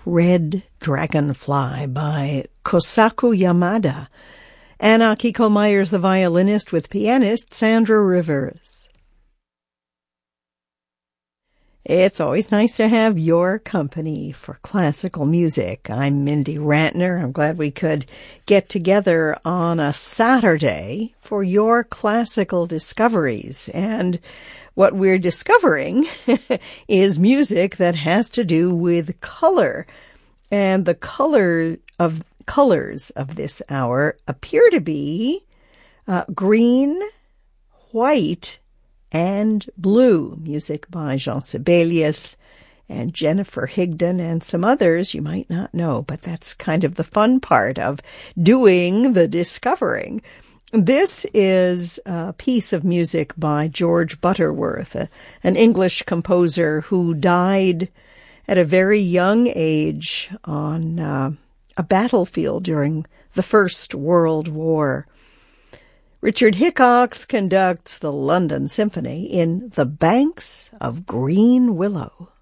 Red Dragonfly by Kosaku Yamada. And Akiko Myers, the violinist, with pianist Sandra Rivers. It's always nice to have your company for classical music. I'm Mindy Rantner. I'm glad we could get together on a Saturday for your classical discoveries. And what we're discovering is music that has to do with color. And the colors of this hour appear to be green, white, and blue. Music by Jean Sibelius and Jennifer Higdon and some others you might not know, but that's kind of the fun part of doing the discovering. This is a piece of music by George Butterworth, an English composer who died at a very young age on a battlefield during the First World War. Richard Hickox conducts the London Symphony in The Banks of Green Willow.